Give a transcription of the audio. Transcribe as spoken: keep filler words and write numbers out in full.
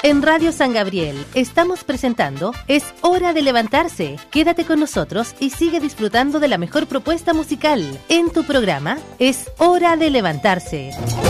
En Radio San Gabriel estamos presentando Es Hora de Levantarse. Quédate con nosotros y sigue disfrutando de la mejor propuesta musical en tu programa Es Hora de Levantarse.